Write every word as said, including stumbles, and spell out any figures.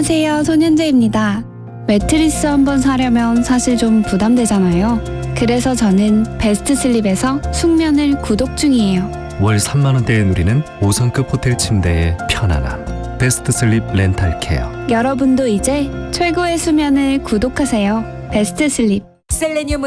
안녕하세요, 손현재입니다. 매트리스 한번 사려면 사실 좀 부담되잖아요. 그래서 저는 베스트 슬립에서 숙면을 구독 중이에요. 월 삼만 원대에 누리는 오 성급 호텔 침대의 편안함. 베스트 슬립 렌탈 케어. 여러분도 이제 최고의 수면을 구독하세요. 베스트 슬립. 셀레니움